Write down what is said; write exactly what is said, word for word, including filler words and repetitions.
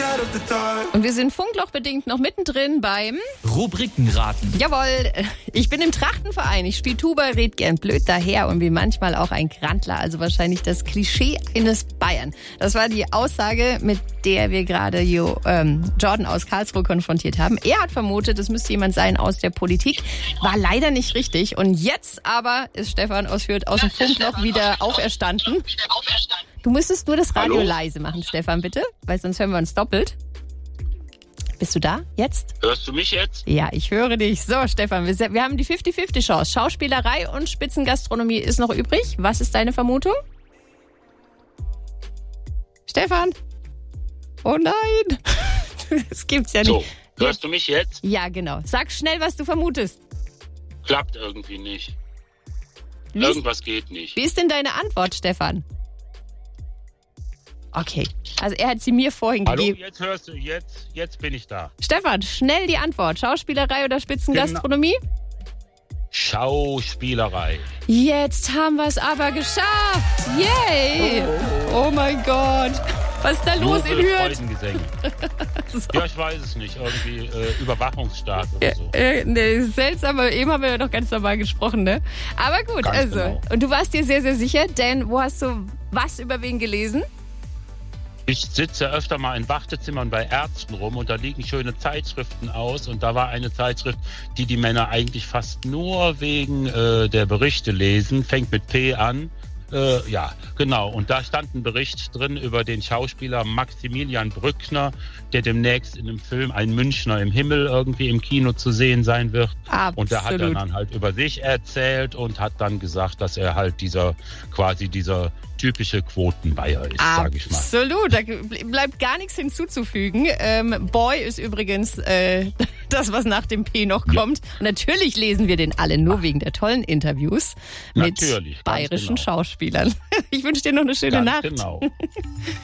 Und wir sind funklochbedingt noch mittendrin beim Rubrikenraten. Jawohl, ich bin im Trachtenverein. Ich spiele Tuba, red gern blöd daher und bin manchmal auch ein Grantler. Also wahrscheinlich das Klischee eines Bayern. Das war die Aussage, mit der wir gerade Jo, ähm, Jordan aus Karlsruhe konfrontiert haben. Er hat vermutet, es müsste jemand sein aus der Politik. War leider nicht richtig. Und jetzt aber ist Stefan aus Fürth aus dem Funkloch wieder auferstanden. Du müsstest nur das Radio Hallo? leise machen, Stefan, bitte, weil sonst hören wir uns doppelt. Bist du da jetzt? Hörst du mich jetzt? Ja, ich höre dich. So, Stefan, wir, wir haben die fünfzig fünfzig Chance. Schauspielerei und Spitzengastronomie ist noch übrig. Was ist deine Vermutung? Stefan? Oh nein. Das gibt's ja nicht. So, hörst du mich jetzt? Ja, genau. Sag schnell, was du vermutest. Klappt irgendwie nicht. Wie ist, Irgendwas geht nicht. wie ist denn deine Antwort, Stefan? Okay, also er hat sie mir vorhin Hallo, gegeben. jetzt hörst du, jetzt, jetzt bin ich da. Stefan, schnell die Antwort. Schauspielerei oder Spitzengastronomie? Schauspielerei. Jetzt haben wir es aber geschafft. Yay! Oh mein Gott. Was ist da los in Jubel, Hürth? Freudengesänge. So. Ja, ich weiß es nicht. Irgendwie äh, Überwachungsstaat oder so. Äh, nee, seltsam, aber eben haben wir ja noch ganz normal gesprochen, ne? Aber gut, Ganz also. genau. Und du warst dir sehr, sehr sicher, denn wo hast du was über wen gelesen? Ich sitze öfter mal in Wartezimmern bei Ärzten rum und da liegen schöne Zeitschriften aus. Und da war eine Zeitschrift, die die Männer eigentlich fast nur wegen äh, der Berichte lesen. Fängt mit P an. Äh, ja, genau. Und da stand ein Bericht drin über den Schauspieler Maximilian Brückner, der demnächst in einem Film Ein Münchner im Himmel irgendwie im Kino zu sehen sein wird. Absolut. Und da hat er dann halt über sich erzählt und hat dann gesagt, dass er halt dieser quasi dieser typische Quotenbayer ist, sage ich mal. Absolut, da bleibt gar nichts hinzuzufügen. Ähm, Boy ist übrigens äh, das, was nach dem P noch Ja. kommt. Und natürlich lesen wir den alle nur wegen der tollen Interviews mit Natürlich, ganz bayerischen genau. Schauspielern. Ich wünsche dir noch eine schöne Ganz Nacht. genau.